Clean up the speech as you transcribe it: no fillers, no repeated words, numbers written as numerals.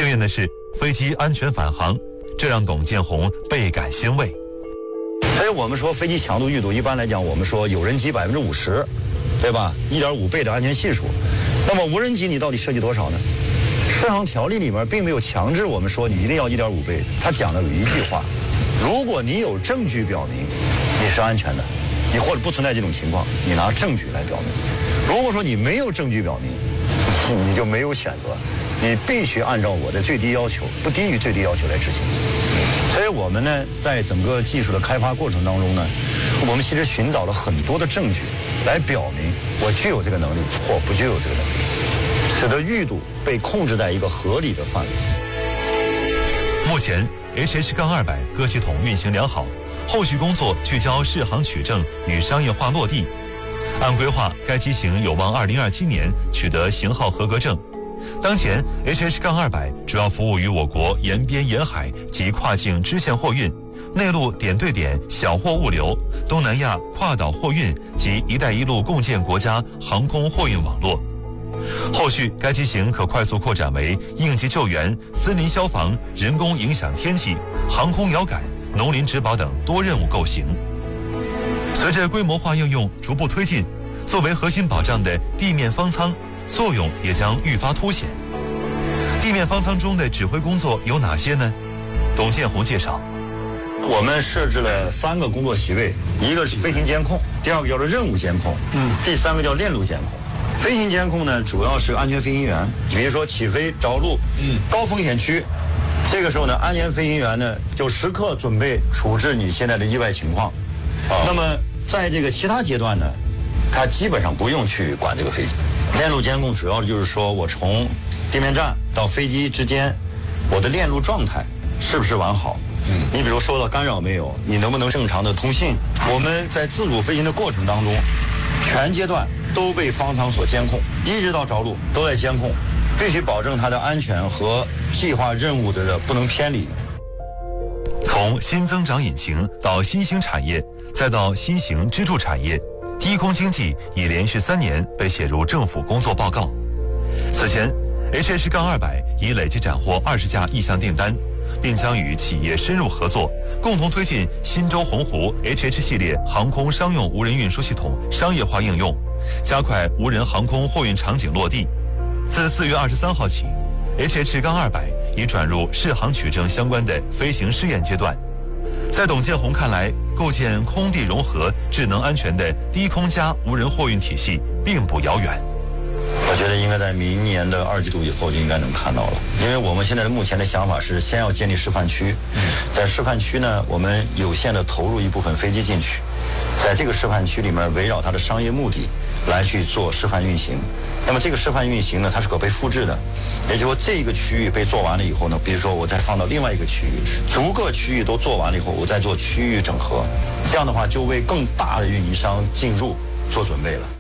幸运的是，飞机安全返航，这让董建宏倍感欣慰。 所以我们说飞机强度、裕度，一般来讲，我们说有人机50%，对吧？1.5倍的安全系数。那么无人机你到底设计多少呢？适航条例里面并没有强制我们说你一定要1.5倍，它讲的有一句话：如果你有证据表明你是安全的，你或者不存在这种情况，你拿证据来表明。如果说你没有证据表明，你就没有选择，你必须按照我的最低要求，不低于最低要求来执行。所以我们呢，在整个技术的开发过程当中呢，我们其实寻找了很多的证据来表明我具有这个能力或不具有这个能力，使得裕度被控制在一个合理的范围。 目前 HH-200各系统运行良好，后续工作聚焦适航取证与商业化落地。按规划，该机型有望2027年取得型号合格证。当前 HH-200主要服务于我国沿边沿海及跨境支线货运、内陆点对点小货物流、东南亚跨岛货运及“一带一路”共建国家航空货运网络。后续该机型可快速扩展为应急救援、森林消防、人工影响天气、航空遥感、农林植保等多任务构型。随着规模化应用逐步推进，作为核心保障的地面方舱作用也将愈发凸显。地面方舱中的指挥工作有哪些呢？董建宏介绍， 我们设置了3个工作席位，一个是飞行监控，第2个叫做任务监控，第3个叫链路监控。飞行监控呢，主要是安全飞行员，比如说起飞着陆，高风险区，这个时候呢，安全飞行员呢就时刻准备处置你现在的意外情况。那么在这个其他阶段呢，他基本上不用去管这个飞机。链路监控主要就是说我从地面站到飞机之间，我的链路状态是不是完好？你比如受到干扰没有？你能不能正常的通信？我们在自主飞行的过程当中，全阶段都被方舱所监控，一直到着陆都在监控，必须保证它的安全和计划任务的不能偏离。 从新增长引擎到新兴产业，再到新型支柱产业，低空经济已连续3年被写入政府工作报告。此前 HH-200已累计斩获20架意向订单，并将与企业深入合作，共同推进新舟鸿鹄 HH 系列航空商用无人运输系统商业化应用，加快无人航空货运场景落地。自4月23号起， HH-200已转入适航取证相关的飞行试验阶段。在董建宏看来，构建空地融合、智能安全的低空加无人货运体系并不遥远。 我觉得应该在明年的2季度以后就应该能看到了，因为我们现在的目前的想法是先要建立示范区，在示范区呢，我们有限的投入一部分飞机进去，在这个示范区里面围绕它的商业目的来去做示范运行。那么这个示范运行呢，它是可被复制的，也就是说这个区域被做完了以后呢，比如说我再放到另外一个区域，逐个区域都做完了以后，我再做区域整合，这样的话就为更大的运营商进入做准备了。